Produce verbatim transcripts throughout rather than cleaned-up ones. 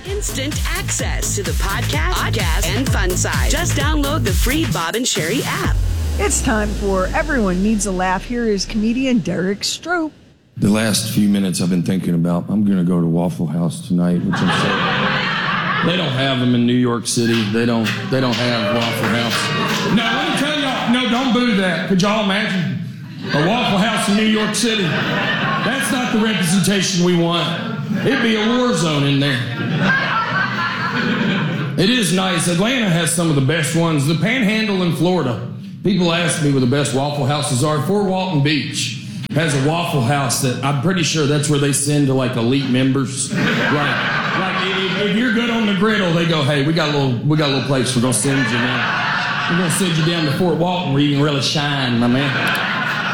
Instant access to the podcast, podcast, and fun side. Just download the free Bob and Sherry app. It's time for Everyone Needs a Laugh. Here is comedian Derek Stroop. The last few minutes I've been thinking about, I'm going to go to Waffle House tonight, which I'm saying. They don't have them in New York City. They don't They don't have Waffle House. No, let me tell y'all, no, don't boo that. Could y'all imagine a Waffle House in New York City? That's not the representation we want. It'd be a war zone in there. It is nice. Atlanta has some of the best ones. The Panhandle in Florida. People ask me where the best Waffle Houses are. Fort Walton Beach has a Waffle House that I'm pretty sure that's where they send to like elite members. Like, like if, if you're good on the griddle, they go, hey, we got a little, we got a little place we're gonna send you now. We're gonna send you down to Fort Walton where you can really shine, my man.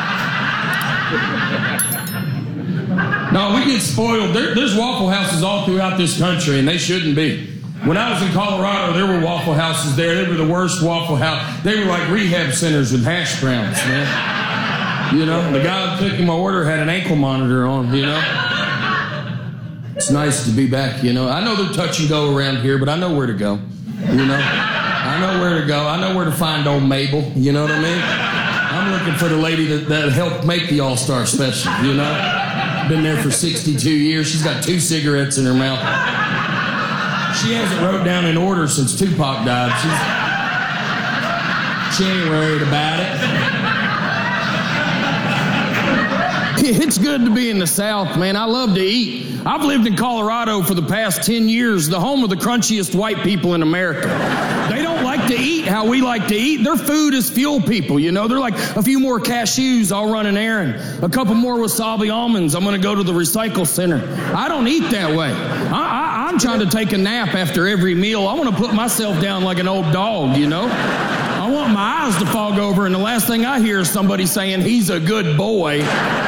No, we get spoiled. There, there's Waffle Houses all throughout this country, and they shouldn't be. When I was in Colorado, there were Waffle Houses there. They were the worst Waffle House. They were like rehab centers with hash browns, man. You know, the guy who took my order had an ankle monitor on, you know. It's nice to be back, you know. I know they're touch and go around here, but I know where to go, you know. I know where to go. I know where to find old Mabel, you know what I mean? I'm looking for the lady that, that helped make the All-Star Special, you know. Been there for sixty-two years. She's got two cigarettes in her mouth. She hasn't wrote down an order since Tupac died. She's, she ain't worried about it. It's good to be in the South, man. I love to eat. I've lived in Colorado for the past ten years, the home of the crunchiest white people in America. They don't like to eat how we like to eat. Their food is fuel people, you know. They're like, a few more cashews, I'll run an errand. A couple more wasabi almonds, I'm going to go to the recycle center. I don't eat that way. I, I, I'm trying to take a nap after every meal. I want to put myself down like an old dog, you know. I want my eyes to fog over, and the last thing I hear is somebody saying, he's a good boy.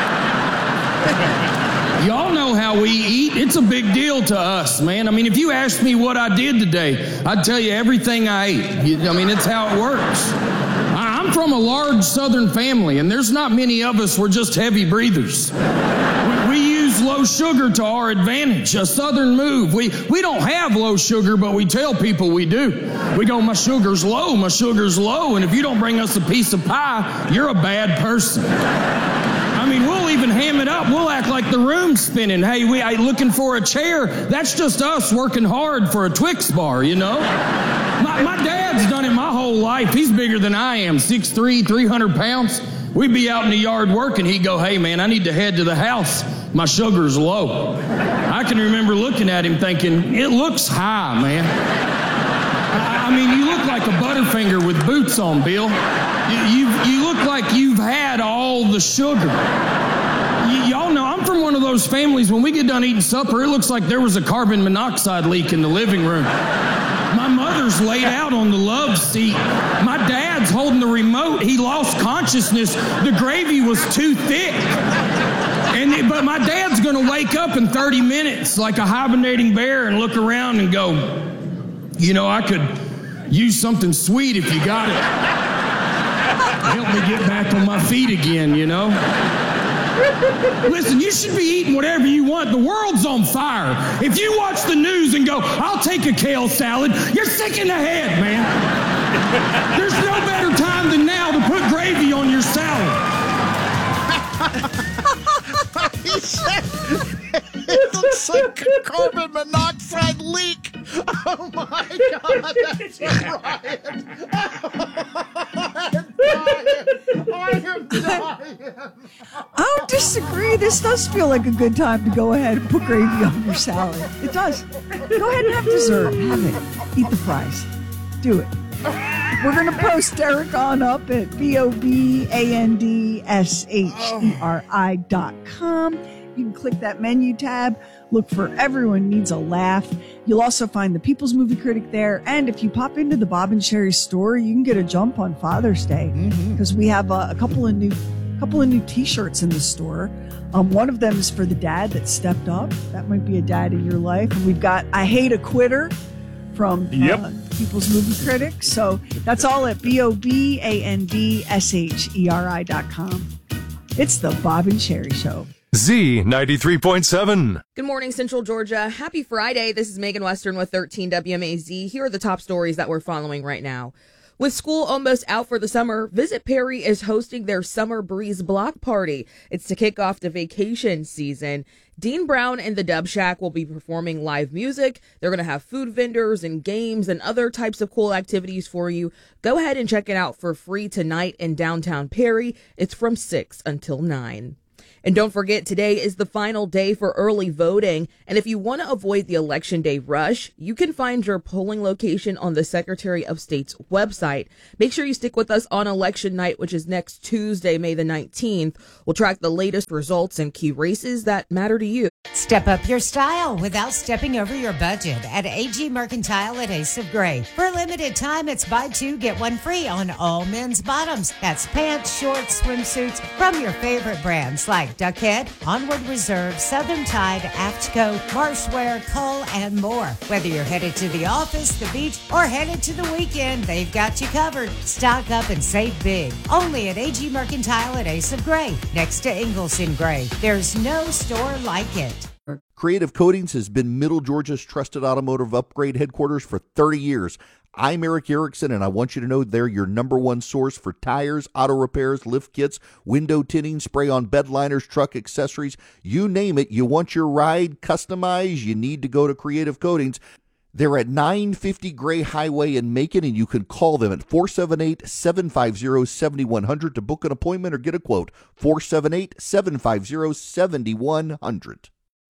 Y'all know how we eat. It's a big deal to us, man. I mean, if you asked me what I did today, I'd tell you everything I ate. I mean, it's how it works. I'm from a large Southern family, and there's not many of us. We're just heavy breathers. We, we use low sugar to our advantage, a Southern move. We, we don't have low sugar, but we tell people we do. We go, my sugar's low, my sugar's low, and if you don't bring us a piece of pie, you're a bad person. I mean, we'll even ham it up. We'll act like the room's spinning. Hey, we I looking for a chair. That's just us working hard for a Twix bar, you know? My, my dad's done it my whole life. He's bigger than I am, six three, three hundred pounds. We'd be out in the yard working. He'd go, hey, man, I need to head to the house. My sugar's low. I can remember looking at him thinking, it looks high, man. I, I mean, you look like a Butterfinger with boots on, Bill. You, you, you look like you've had all the sugar. Y- y'all know, I'm from one of those families, when we get done eating supper, it looks like there was a carbon monoxide leak in the living room. My mother's laid out on the love seat. My dad's holding the remote. He lost consciousness. The gravy was too thick. And it, but my dad's going to wake up in thirty minutes like a hibernating bear and look around and go, you know, I could use something sweet if you got it. Help me get back on my feet again, you know? Listen, you should be eating whatever you want. The world's on fire. If you watch the news and go, I'll take a kale salad, you're sick in the head, man. There's no better time than now to put gravy on your salad. He said it looks like a carbon monoxide leak. Oh my God, that's Ryan. I am dying. I don't disagree. This does feel like a good time to go ahead and put gravy on your salad. It does. Go ahead and have dessert. Have it. Eat the fries. Do it. We're going to post Derek on up at B O B A N D S H E R I dot com. You can click that menu tab. Look for Everyone Needs a Laugh. You'll also find the People's Movie Critic there. And if you pop into the Bob and Sherry store, you can get a jump on Father's Day because mm-hmm. we have a, a couple of new couple of new T-shirts in the store. Um, one of them is for the dad that stepped up. That might be a dad in your life. And we've got I Hate a Quitter from yep. uh, People's Movie Critic. So that's all at B O B A N D S H E R I dot com. It's the Bob and Sherry Show. Z ninety-three point seven. Good morning, Central Georgia. Happy Friday. This is Megan Western with thirteen W M A Z. Here are the top stories that we're following right now. With school almost out for the summer, Visit Perry is hosting their Summer Breeze Block Party. It's to kick off the vacation season. Dean Brown and the Dub Shack will be performing live music. They're going to have food vendors and games and other types of cool activities for you. Go ahead and check it out for free tonight in downtown Perry. It's from six until nine. And don't forget, today is the final day for early voting. And if you want to avoid the election day rush, you can find your polling location on the Secretary of State's website. Make sure you stick with us on election night, which is next Tuesday, May the nineteenth. We'll track the latest results and key races that matter to you. Step up your style without stepping over your budget at A G Mercantile at Ace of Gray. For a limited time, it's buy two, get one free on all men's bottoms. That's pants, shorts, swimsuits from your favorite brands like Duckhead, Onward Reserve, Southern Tide, Aftco, Marshwear, Cull, and more. Whether you're headed to the office, the beach, or headed to the weekend, they've got you covered. Stock up and save big. Only at A G Mercantile at Ace of Gray, next to Ingalls in Gray. There's no store like it. Creative Coatings has been Middle Georgia's trusted automotive upgrade headquarters for thirty years. I'm Eric Erickson, and I want you to know they're your number one source for tires, auto repairs, lift kits, window tinting, spray-on bed liners, truck accessories. You name it, you want your ride customized, you need to go to Creative Coatings. They're at nine fifty Gray Highway in Macon, and you can call them at four seven eight, seven five zero, seven one zero zero to book an appointment or get a quote. four seven eight, seven five zero, seven one zero zero.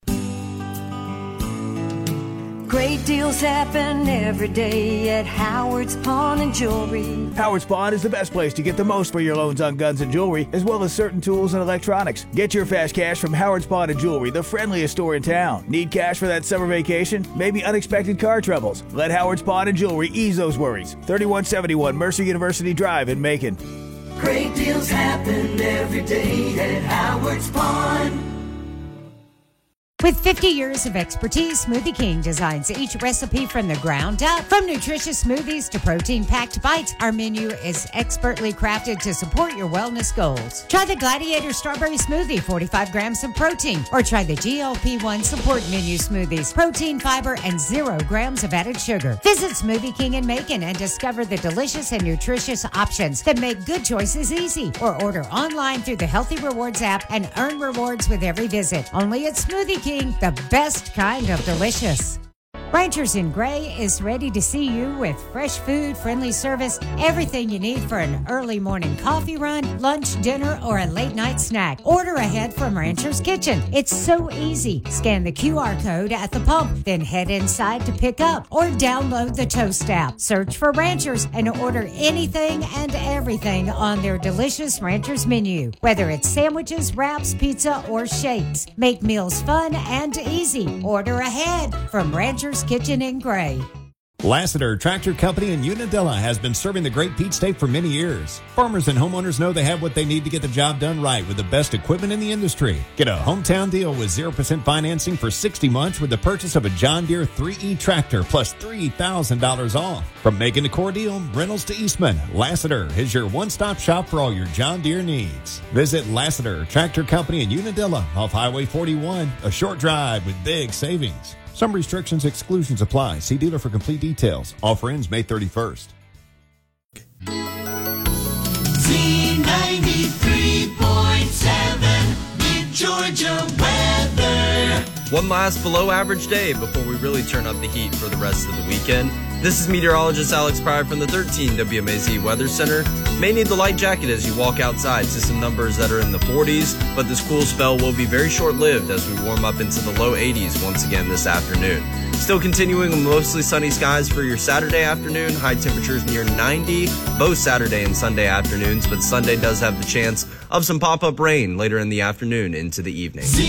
Great deals happen every day at Howard's Pawn and Jewelry. Howard's Pawn is the best place to get the most for your loans on guns and jewelry, as well as certain tools and electronics. Get your fast cash from Howard's Pawn and Jewelry, the friendliest store in town. Need cash for that summer vacation? Maybe unexpected car troubles? Let Howard's Pawn and Jewelry ease those worries. thirty-one seventy-one Mercer University Drive in Macon. Great deals happen every day at Howard's Pawn. With fifty years of expertise, Smoothie King designs each recipe from the ground up. From nutritious smoothies to protein-packed bites, our menu is expertly crafted to support your wellness goals. Try the Gladiator Strawberry Smoothie, forty-five grams of protein, or try the G L P one Support Menu Smoothies, protein, fiber, and zero grams of added sugar. Visit Smoothie King in Macon and discover the delicious and nutritious options that make good choices easy. Or order online through the Healthy Rewards app and earn rewards with every visit. Only at Smoothie King. The best kind of delicious. Ranchers in Gray is ready to see you with fresh food, friendly service, everything you need for an early morning coffee run, lunch, dinner, or a late night snack. Order ahead from Rancher's Kitchen. It's so easy. Scan the Q R code at the pump, then head inside to pick up or download the Toast app. Search for Ranchers and order anything and everything on their delicious Ranchers menu. Whether it's sandwiches, wraps, pizza, or shakes. Make meals fun and easy. Order ahead from Ranchers Kitchen in Gray. Lassiter Tractor Company in Unadilla has been serving the Great Peach State for many years. Farmers and homeowners know they have what they need to get the job done right with the best equipment in the industry. Get a hometown deal with zero percent financing for sixty months with the purchase of a John Deere three E tractor plus three thousand dollars off. From Macon to Cordeal, Reynolds to Eastman, Lassiter is your one-stop shop for all your John Deere needs. Visit Lassiter Tractor Company in Unadilla off Highway forty-one, a short drive with big savings. Some restrictions, exclusions apply. See dealer for complete details. Offer ends May thirty-first. Z ninety-three point seven, Mid-Georgia weather. One last below average day before we really turn up the heat for the rest of the weekend. This is meteorologist Alex Pryor from the thirteen W M A Z Weather Center. May need the light jacket as you walk outside to some numbers that are in the forties, but this cool spell will be very short-lived as we warm up into the low eighties once again this afternoon. Still continuing with mostly sunny skies for your Saturday afternoon. High temperatures near ninety both Saturday and Sunday afternoons, but Sunday does have the chance of some pop-up rain later in the afternoon into the evening.